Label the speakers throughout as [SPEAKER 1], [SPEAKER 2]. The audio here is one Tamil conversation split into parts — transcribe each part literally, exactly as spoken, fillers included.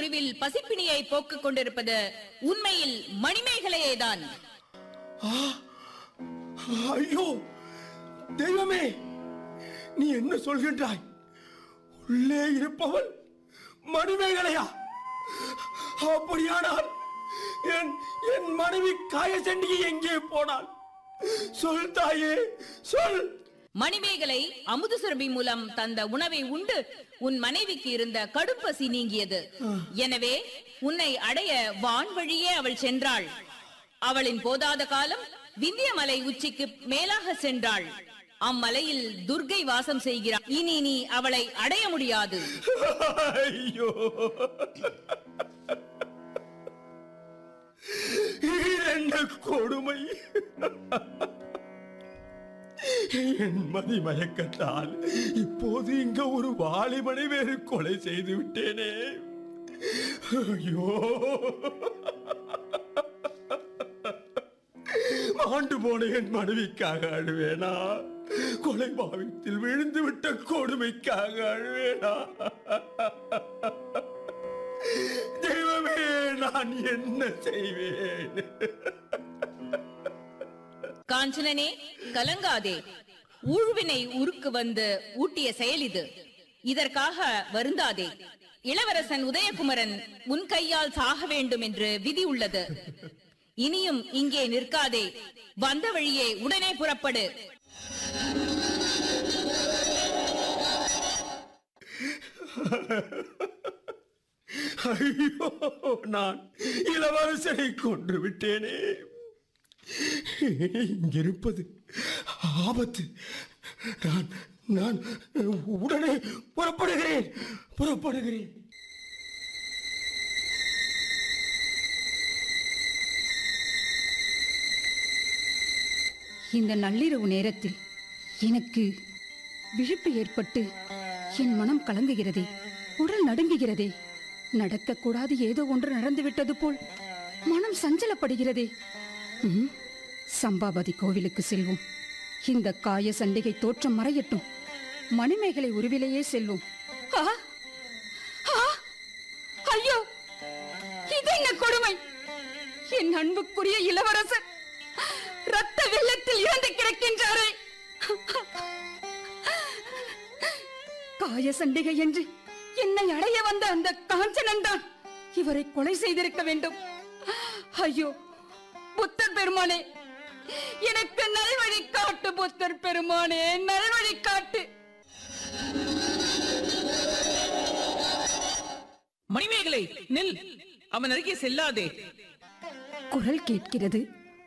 [SPEAKER 1] உருவில் பசிப்பிணியை போக்குக் கொண்டிருப்பது உண்மையில் மணிமேகலையேதான்.
[SPEAKER 2] ஐயோ தெய்வமே, நீ என்ன சொல்கின்றாய்? உள்ளே இருப்பவள் மணிமேகலையா? அப்படியானால் என் என் மனைவி காயசண்டிகை எங்கே போனாள்? சொல் தாயே, சொல்.
[SPEAKER 1] மணிமேகலை அமுது சுரபி மூலம் தந்த உணவை உண்டு உன் மனைவிக்கு இருந்த கடுப்பசி நீங்கியது. எனவே உன்னை அடைய வான் வழியே அவள் சென்றாள். அவளின் போதாத காலம் விந்திய மலை உச்சிக்கு மேலாக சென்றாள். அம்மலையில் துர்கை வாசம் செய்கிறாள். இனி நீ அவளை அடைய முடியாது.
[SPEAKER 2] ஐயோ, என்ன கொடுமை! என் மதிமயக்கத்தால் இப்போது இங்க ஒரு வாலிபனை வேறு கொலை செய்து விட்டேனே. ஐயோ, ஆண்டு போன என் மனைவிக்காக அழுவேனா? கொலை பாவத்தில் விழுந்து விட்ட கொடுமைக்காக அழுவேனா? தெய்வமே, நான் என்ன செய்வேன்?
[SPEAKER 1] காஞ்சனனே, கலங்காதே. ஊழ்வினை உருக்கு வந்து ஊட்டிய செயல் இது. இதற்காக வருந்தாதே. இளவரசன் உதயகுமரன் உன் கையால் சாக வேண்டும் என்று விதி உள்ளது. இனியும் இங்கே நிற்காதே. வந்த வழியே உடனே புறப்படு.
[SPEAKER 2] ஐயோ, நான் இளவரசனை கொன்று விட்டேனே. இங்கிருப்பது ஆபத்து. நான் நான் உடனே புறப்படுகிறேன் புறப்படுகிறேன்
[SPEAKER 3] இந்த நள்ளிரவு நேரத்தில் எனக்கு விழிப்பு ஏற்பட்டு என் மனம் கலங்குகிறதே, உடல் நடுங்குகிறதே. நடக்கக்கூடாது ஏதோ ஒன்று நடந்துவிட்டது போல் மனம் சஞ்சலப்படுகிறதே. சம்பாபதி கோவிலுக்கு செல்வோம். இந்த காய சண்டிகை தோற்றம் மறையட்டும். மணிமேகலை உருவிலேயே செல்வோம். ஐயோ, இது என்ன கொடுமை! என் அன்புக்குரிய இளவரசர் ரத்த வெள்ளத்தில் இறந்து கிடக்கின்றாரே. காய சண்டிகை என்று என்னை அடைய வந்த அந்த காஞ்சனன் தான் இவரை கொலை செய்திருக்க வேண்டும். ஐயோ, புத்தர் பெருமானே, எனக்கு நல்வழி காட்டு. புத்தர் பெருமானே, நல்வழி காட்டு.
[SPEAKER 4] மணிமேகலை, நில்! அவன் அருகே செல்லாதே.
[SPEAKER 3] குரல் கேட்கிறது,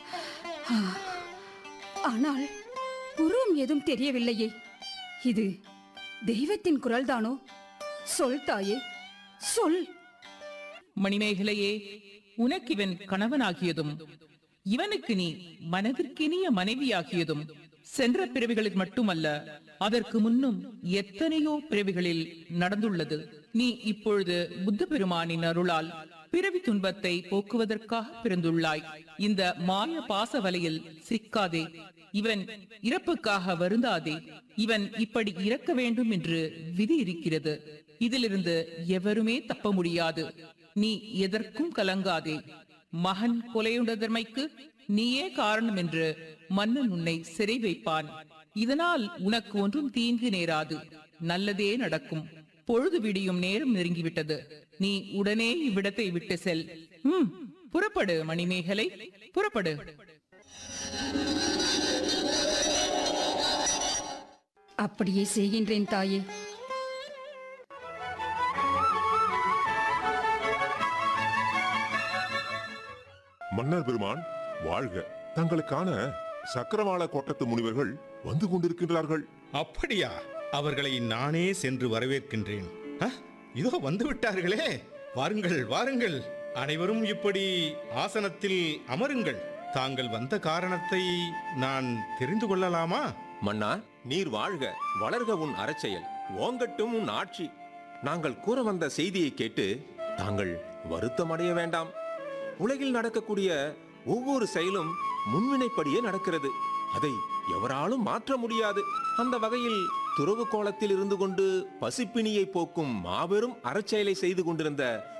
[SPEAKER 3] ஆனால் உருவம் ஏதும் தெரியவில்லையே. இது தெய்வத்தின் குரல் தானோ? சொல் தாயே, சொல்.
[SPEAKER 4] மணிமேகலையே, உனக்கு இவன் கணவனாகியதும் இவனுக்கு நீ மனதிற்கினிய மனைவியாகியதும் சென்ற பிறவிகளில் மட்டுமல்ல, அதற்கு முன்னும் எத்தனையோ பிறவிகளில் நடந்துள்ளது. நீ இப்பொழுது புத்த பெருமானின் அருளால் பிறவி துன்பத்தை போக்குவதற்காக பிறந்துள்ளாய். இந்த மாய பாச வலையில் சிக்காதே. இவன் இறப்புக்காக வருந்தாதே. இவன் இப்படி இறக்க வேண்டும் என்று விதி இருக்கிறது. இதிலிருந்து எவருமே தப்ப முடியாது. நீ எதற்கும் கலங்காதே. மகன் கொலையுண்டதர்மைக்கு நீயே காரணம் என்று மன்னன் உன்னை சிறை வைப்பான். இதனால் உனக்கு ஒன்றும் தீங்கு நேராது, நல்லதே நடக்கும். பொழுது விடியும் நேரம் நெருங்கிவிட்டது. நீ உடனே இவ்விடத்தை விட்டு செல். ம், புறப்படு மணிமேகலை, புறப்படு.
[SPEAKER 3] அப்படியே செய்கின்றேன் தாயே.
[SPEAKER 5] மன்னர் பெருமான் வாழ்க. தங்களுக்கான சக்கரவாள கோட்டத்து முனிவர்கள் வந்து கொண்டிருக்கின்றார்கள்.
[SPEAKER 6] அப்படியா? அவர்களை நானே சென்று வரவேற்கின்றேன். இதோ வந்து விட்டார்களே. வாருங்கள் வாருங்கள், அனைவரும் இப்படி ஆசனத்தில் அமருங்கள். தாங்கள் வந்த காரணத்தை நான் தெரிந்து கொள்ளலாமா?
[SPEAKER 7] மன்னா, நீர் வாழ்க, வளர்க உன் அறச்செயல், ஓங்கட்டும் உன் ஆட்சி. நாங்கள் கூற வந்த செய்தியை கேட்டு தாங்கள் வருத்தமடைய வேண்டாம். உலகில் நடக்கக்கூடிய ஒவ்வொரு செயலும் முன்வினைப்படியே நடக்கிறது. அதை எவராலும் மாற்ற முடியாது. அந்த வகையில் துறவு கோலத்தில் இருந்து கொண்டு பசிப்பிணியை போக்கும் மாபெரும் அறச்செயலை செய்து கொண்டிருந்த